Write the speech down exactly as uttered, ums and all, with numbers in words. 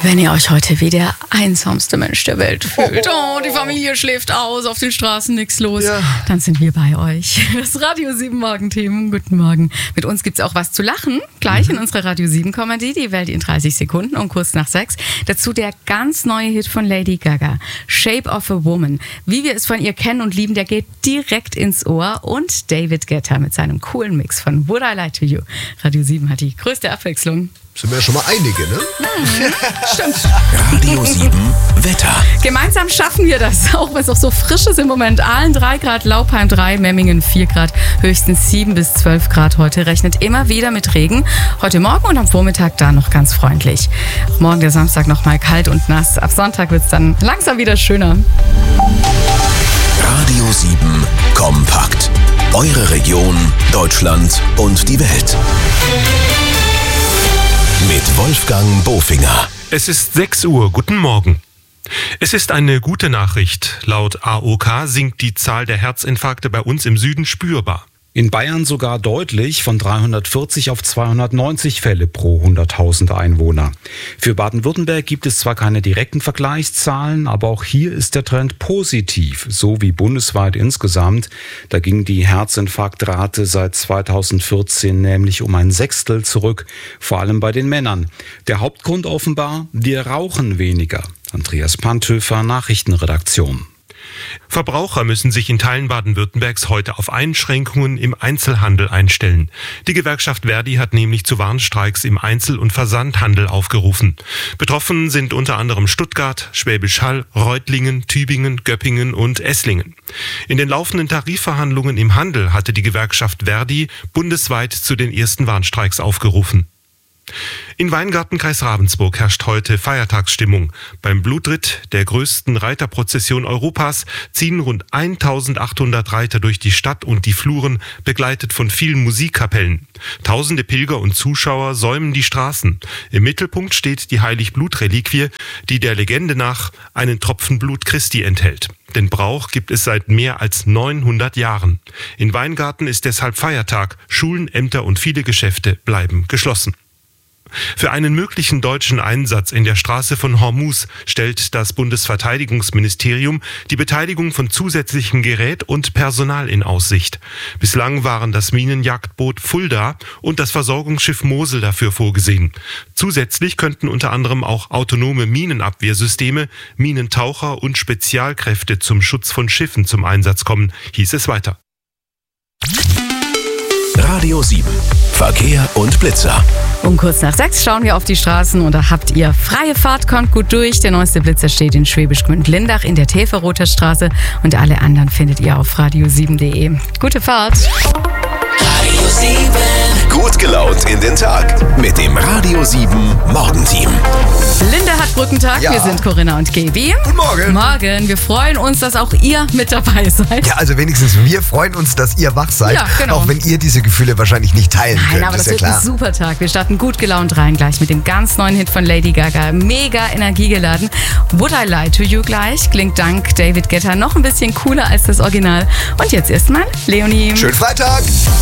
Wenn ihr euch heute wie der einsamste Mensch der Welt fühlt, oh, die Familie schläft aus, auf den Straßen nichts los, ja. Dann sind wir bei euch. Das Radio sieben Morgenteam, guten Morgen. Mit uns gibt's auch was zu lachen, gleich mhm. in unserer Radio sieben Comedy, die Welt in dreißig Sekunden und kurz nach sechs. Dazu der ganz neue Hit von Lady Gaga, Shape of a Woman. Wie wir es von ihr kennen und lieben, der geht direkt ins Ohr. Und David Guetta mit seinem coolen Mix von Would I Lie to You. Radio sieben hat die größte Abwechslung. Sind wir ja schon mal einige, ne? Mhm, stimmt. Radio sieben Wetter. Gemeinsam schaffen wir das, auch wenn es auch so frisch ist im Moment. Aalen drei Grad, Laupheim drei, Memmingen vier Grad, höchstens sieben bis zwölf Grad heute. Rechnet immer wieder mit Regen. Heute Morgen und am Vormittag da noch ganz freundlich. Auch morgen der Samstag noch mal kalt und nass. Ab Sonntag wird es dann langsam wieder schöner. Radio sieben kompakt. Eure Region, Deutschland und die Welt. Mit Wolfgang Bofinger. Es ist sechs Uhr. Guten Morgen. Es ist eine gute Nachricht. Laut A O K sinkt die Zahl der Herzinfarkte bei uns im Süden spürbar. In Bayern sogar deutlich, von dreihundertvierzig auf zweihundertneunzig Fälle pro hunderttausend Einwohner. Für Baden-Württemberg gibt es zwar keine direkten Vergleichszahlen, aber auch hier ist der Trend positiv, so wie bundesweit insgesamt. Da ging die Herzinfarktrate seit zweitausendvierzehn nämlich um ein Sechstel zurück, vor allem bei den Männern. Der Hauptgrund offenbar, wir rauchen weniger. Andreas Panthöfer, Nachrichtenredaktion. Verbraucher müssen sich in Teilen Baden-Württembergs heute auf Einschränkungen im Einzelhandel einstellen. Die Gewerkschaft Verdi hat nämlich zu Warnstreiks im Einzel- und Versandhandel aufgerufen. Betroffen sind unter anderem Stuttgart, Schwäbisch Hall, Reutlingen, Tübingen, Göppingen und Esslingen. In den laufenden Tarifverhandlungen im Handel hatte die Gewerkschaft Verdi bundesweit zu den ersten Warnstreiks aufgerufen. In Weingarten, Kreis Ravensburg, herrscht heute Feiertagsstimmung. Beim Blutritt, der größten Reiterprozession Europas, ziehen rund eintausendachthundert Reiter durch die Stadt und die Fluren, begleitet von vielen Musikkapellen. Tausende Pilger und Zuschauer säumen die Straßen. Im Mittelpunkt steht die Heiligblutreliquie, die der Legende nach einen Tropfen Blut Christi enthält. Den Brauch gibt es seit mehr als neunhundert Jahren. In Weingarten ist deshalb Feiertag. Schulen, Ämter und viele Geschäfte bleiben geschlossen. Für einen möglichen deutschen Einsatz in der Straße von Hormuz stellt das Bundesverteidigungsministerium die Beteiligung von zusätzlichem Gerät und Personal in Aussicht. Bislang waren das Minenjagdboot Fulda und das Versorgungsschiff Mosel dafür vorgesehen. Zusätzlich könnten unter anderem auch autonome Minenabwehrsysteme, Minentaucher und Spezialkräfte zum Schutz von Schiffen zum Einsatz kommen, hieß es weiter. Radio sieben. Verkehr und Blitzer. Um kurz nach sechs schauen wir auf die Straßen und da habt ihr freie Fahrt, kommt gut durch. Der neueste Blitzer steht in Schwäbisch Gmünd-Lindach in der Täferroter Straße und alle anderen findet ihr auf radio sieben punkt de. Gute Fahrt! Radio sieben. Gut gelaunt in den Tag mit dem Radio sieben Morgenteam. Linda hat Brückentag, ja. Wir sind Corinna und Gaby. Guten Morgen. Morgen. Wir freuen uns, dass auch ihr mit dabei seid. Ja, also wenigstens wir freuen uns, dass ihr wach seid. Ja, genau. Auch wenn ihr diese Gefühle wahrscheinlich nicht teilen Nein, könnt. aber das ist wird ja klar. ein super Tag. Wir starten gut gelaunt rein gleich mit dem ganz neuen Hit von Lady Gaga. Mega energiegeladen. Would I Lie to You gleich. Klingt dank David Guetta noch ein bisschen cooler als das Original. Und jetzt erstmal Leonie. Schönen Freitag.